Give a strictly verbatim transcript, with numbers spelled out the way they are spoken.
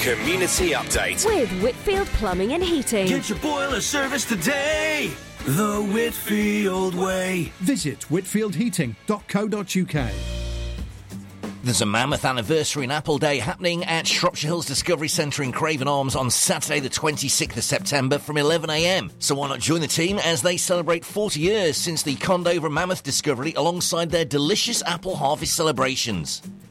Community Update with Whitfield Plumbing and Heating. Get your boiler service today, the Whitfield way. Visit whitfield heating dot co dot uk. There's a mammoth anniversary in Apple Day happening at Shropshire Hills Discovery Centre in Craven Arms on Saturday the twenty-sixth of September from eleven a m. So why not join the team as they celebrate forty years since the Condover mammoth discovery alongside their delicious apple harvest celebrations.